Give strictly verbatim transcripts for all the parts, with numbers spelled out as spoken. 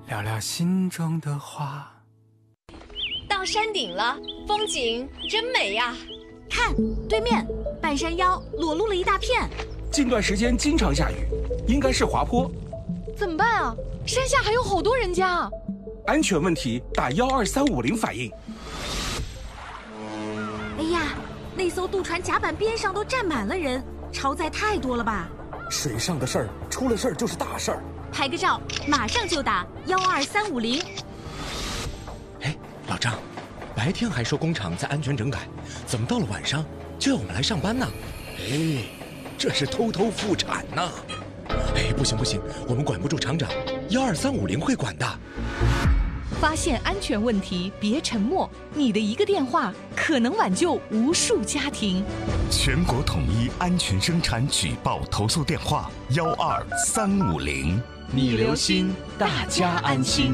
聊聊心中的话。 到山顶了，风景真美呀！ 看，对面半山腰裸露了一大片。 近段时间经常下雨，应该是滑坡。 怎么办啊？山下还有好多人家。 安全问题，打幺二三五零反映。 哎呀，那艘渡船甲板边上都站满了人，超载太多了吧？ 水上的事儿，出了事儿就是大事儿。 拍个照，马上就打幺二三五零。 哎，老张，白天还说工厂在安全整改，怎么到了晚上就要我们来上班呢？哎，这是偷偷复产呢！哎，不行不行，我们管不住厂长，幺二三五零会管的。 发现安全问题，别沉默，你的一个电话可能挽救无数家庭。 全国统一安全生产举报投诉电话幺二三五零。 你留心，大家安心。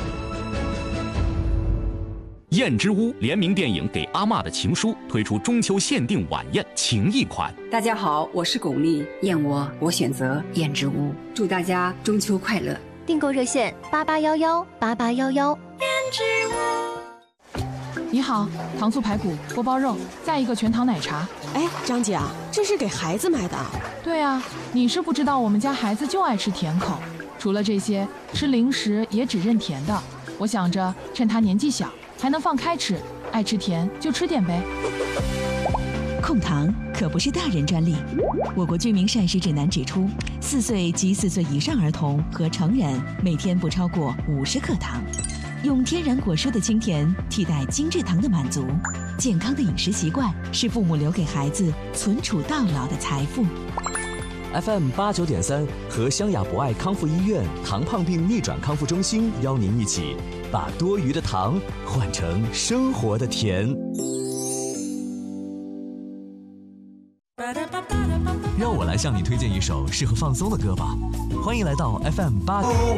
燕之屋联名电影《给阿嬷的情书》推出中秋限定晚宴情谊款。 大家好，我是巩俐，燕窝我选择燕之屋，祝大家中秋快乐。 订购热线八八幺幺八八幺幺。 你好，糖醋排骨、锅包肉，再一个全糖奶茶。 哎，张姐啊，这是给孩子买的。 对啊，你是不知道我们家孩子就爱吃甜口，除了这些，吃零食也只认甜的。我想着趁他年纪小，还能放开吃，爱吃甜就吃点呗。 控糖可不是大人专利。我国居民膳食指南指出，四岁及四岁以上儿童和成人每天不超过五十克糖。用天然果蔬的清甜替代精制糖的满足，健康的饮食习惯是父母留给孩子存储到老的财富。 F M 八九点三和湘雅博爱康复医院糖胖病逆转康复中心邀您一起，把多余的糖换成生活的甜。让我来向你推荐一首适合放松的歌吧，欢迎来到 F M 八。